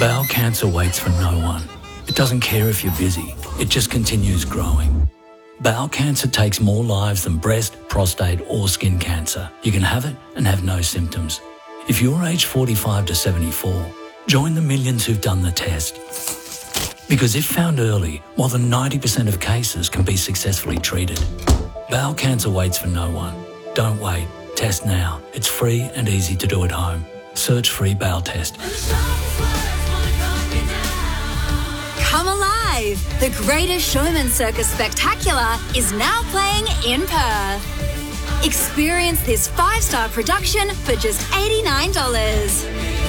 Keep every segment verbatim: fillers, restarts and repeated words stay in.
Bowel cancer waits for no one. It doesn't care if you're busy. It just continues growing. Bowel cancer takes more lives than breast, prostate or skin cancer. You can have it and have no symptoms. If you're aged forty-five to seventy-four, join the millions who've done the test. Because if found early, more than ninety percent of cases can be successfully treated. Bowel cancer waits for no one. Don't wait. Test now. It's free and easy to do at home. Search free bowel test. Come alive! The Greatest Showman Circus Spectacular is now playing in Perth. Experience this five-star production for just eighty-nine dollars.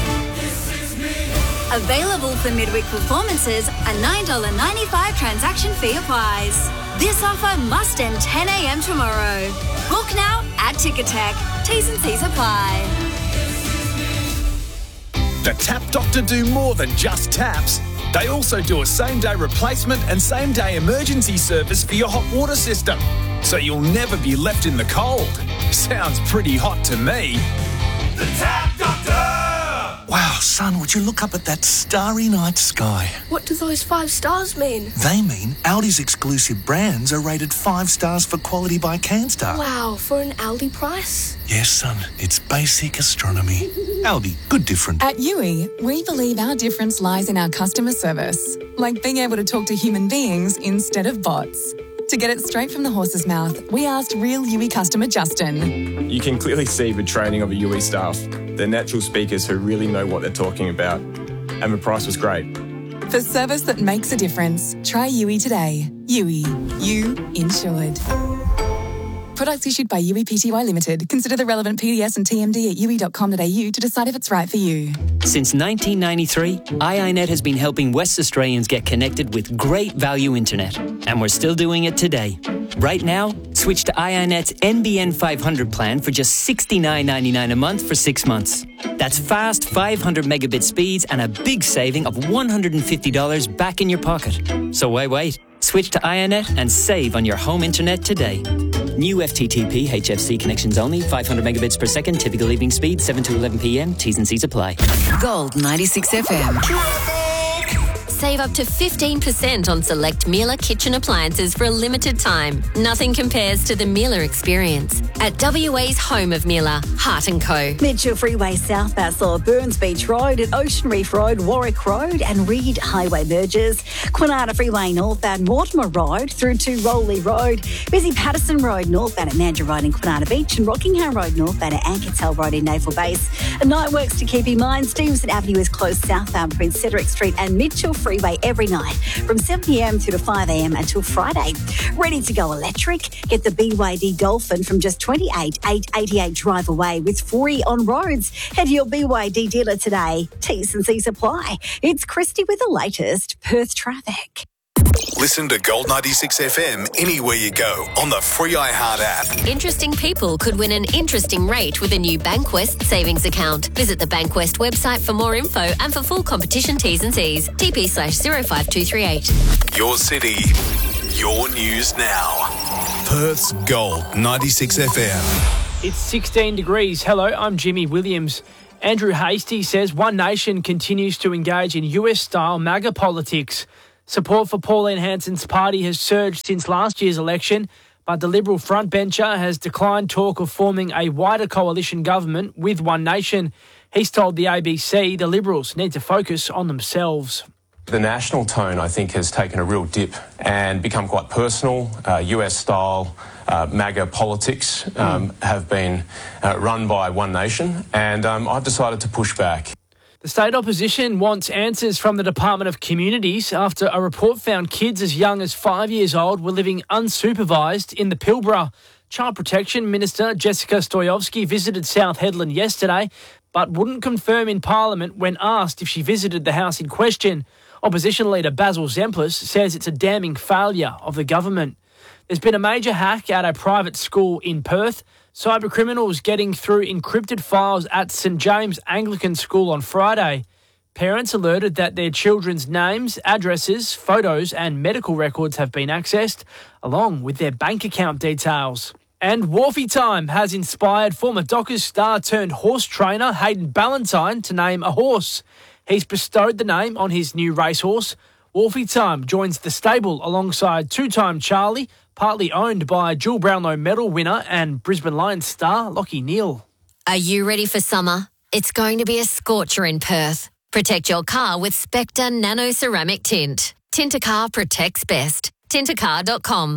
Available for midweek performances, a nine dollars ninety-five transaction fee applies. This offer must end ten a.m. tomorrow. Book now at Ticketek. T's and C's apply. The Tap Doctor do more than just taps. They also do a same-day replacement and same-day emergency service for your hot water system, so you'll never be left in the cold. Sounds pretty hot to me. The Tap Doctor! Wow, son, would you look up at that starry night sky? What do those five stars mean? They mean Aldi's exclusive brands are rated five stars for quality by CanStar. Wow, for an Aldi price? Yes, son, it's basic astronomy. Aldi, good different. At U I, we believe our difference lies in our customer service, like being able to talk to human beings instead of bots. To get it straight from the horse's mouth, we asked real U I customer Justin. You can clearly see the training of the U I staff. They're natural speakers who really know what they're talking about. And the price was great. For service that makes a difference, try U I today. U I. You insured. Products issued by U I Pty Limited. Consider the relevant P D S and T M D at u i dot com dot a u to decide if it's right for you. Since nineteen ninety-three, I I net has been helping West Australians get connected with great value internet. And we're still doing it today. Right now, switch to I I net's N B N five hundred plan for just sixty-nine ninety-nine a month for six months. That's fast five hundred megabit speeds and a big saving of one hundred fifty dollars back in your pocket. So why wait? Switch to I I net and save on your home internet today. New F T T P H F C connections only, five hundred megabits per second, typical evening speed, seven to eleven p.m, T's and C's apply. Gold ninety-six F M. Save up to fifteen percent on select Miele kitchen appliances for a limited time. Nothing compares to the Miele experience. At W A's home of Miele, Hart and Co. Mitchell Freeway South Bassel, Burns Beach Road at Ocean Reef Road, Warwick Road and Reed Highway merges. Quinata Freeway northbound Mortimer Road through to Rowley Road. Busy Patterson Road northbound at Mandurah Road in Quinata Beach and Rockingham Road northbound at Ankersell Road in Naval Base. And night works to keep in mind. Stevenson Avenue is closed southbound between Cedric Street and Mitchell Freeway every night from seven p.m. through to five a.m. until Friday. Ready to go electric? Get the B Y D Dolphin from just twenty-eight thousand eight hundred eighty-eight drive away with free on roads. Head to your B Y D dealer today. T's and C's apply. It's Christy with the latest Perth traffic. Listen to Gold ninety-six F M anywhere you go on the free iHeart app. Interesting people could win an interesting rate with a new Bankwest savings account. Visit the Bankwest website for more info and for full competition T's and C's. T P slash zero five two three eight. Your city, your news now. Perth's Gold ninety-six F M. It's sixteen degrees. Hello, I'm Jimmy Williams. Andrew Hastie says One Nation continues to engage in U S-style MAGA politics. Support for Pauline Hanson's party has surged since last year's election, but the Liberal frontbencher has declined talk of forming a wider coalition government with One Nation. He's told the A B C the Liberals need to focus on themselves. The national tone, I think, has taken a real dip and become quite personal. Uh, U S-style uh, MAGA politics um, mm. have been uh, run by One Nation, and um, I've decided to push back. The state opposition wants answers from the Department of Communities after a report found kids as young as five years old were living unsupervised in the Pilbara. Child Protection Minister Jessica Stoyovsky visited South Hedland yesterday, but wouldn't confirm in Parliament when asked if she visited the house in question. Opposition leader Basil Zemplis says it's a damning failure of the government. There's been a major hack at a private school in Perth. Cyber criminals getting through encrypted files at St James Anglican School on Friday. Parents alerted that their children's names, addresses, photos and medical records have been accessed, along with their bank account details. And Wharfie Time has inspired former Dockers star turned horse trainer Hayden Ballantyne to name a horse. He's bestowed the name on his new racehorse. Wolfie Time joins the stable alongside two-time Charlie, partly owned by Jewel Brownlow medal winner and Brisbane Lions star Lockie Neal. Are you ready for summer? It's going to be a scorcher in Perth. Protect your car with Spectre Nano Ceramic Tint. Tint a car protects best. tint a car dot com.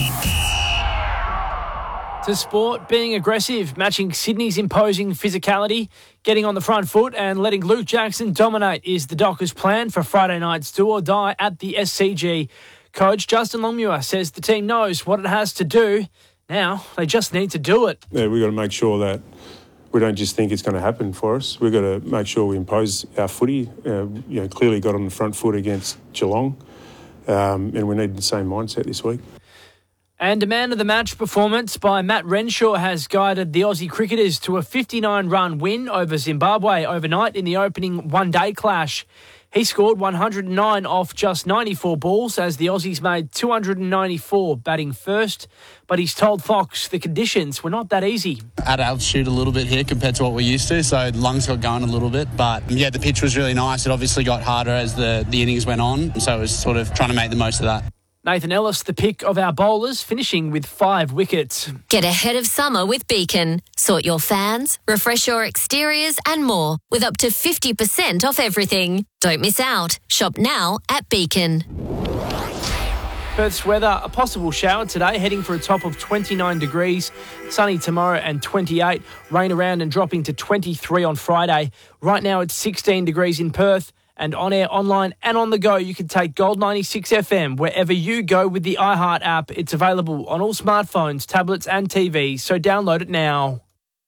To sport, being aggressive, matching Sydney's imposing physicality, getting on the front foot and letting Luke Jackson dominate is the Dockers' plan for Friday night's do or die at the S C G. Coach Justin Longmuir says the team knows what it has to do. Now, they just need to do it. Yeah, we've got to make sure that we don't just think it's going to happen for us. We've got to make sure we impose our footy. Uh, you know, clearly got on the front foot against Geelong, um, and we need the same mindset this week. And a man of the match performance by Matt Renshaw has guided the Aussie cricketers to a fifty-nine run win over Zimbabwe overnight in the opening one-day clash. He scored one hundred nine off just ninety-four balls as the Aussies made two hundred ninety-four batting first. But he's told Fox the conditions were not that easy. At altitude a little bit here compared to what we're used to, so lungs got going a little bit. But yeah, the pitch was really nice. It obviously got harder as the, the innings went on, so it was sort of trying to make the most of that. Nathan Ellis, the pick of our bowlers, finishing with five wickets. Get ahead of summer with Beacon. Sort your fans, refresh your exteriors and more with up to fifty percent off everything. Don't miss out. Shop now at Beacon. Perth's weather, a possible shower today, heading for a top of twenty-nine degrees. Sunny tomorrow and twenty-eight. Rain around and dropping to twenty-three on Friday. Right now it's sixteen degrees in Perth. And on air, online and on the go, you can take Gold ninety-six F M wherever you go with the iHeart app. It's available on all smartphones, tablets and T Vs, so download it now.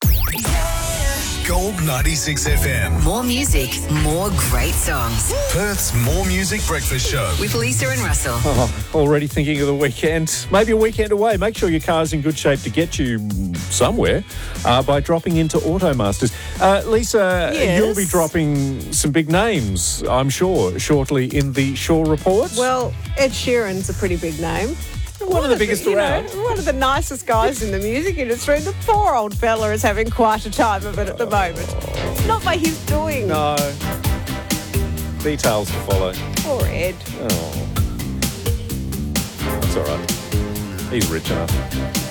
Gold ninety-six F M. More music, more great songs. Perth's More Music Breakfast Show. With Lisa and Russell. Oh, already thinking of the weekend. Maybe a weekend away. Make sure your car's in good shape to get you somewhere uh, by dropping into Automasters. Uh, Lisa, yes. You'll be dropping some big names, I'm sure, shortly in the Shaw Reports. Well, Ed Sheeran's a pretty big name. One of the biggest you around. Know, one of the nicest guys in the music industry. The poor old fella is having quite a time of it at the moment. Not by his doing. No. Details to follow. Poor Ed. Oh. That's all right. He's rich enough.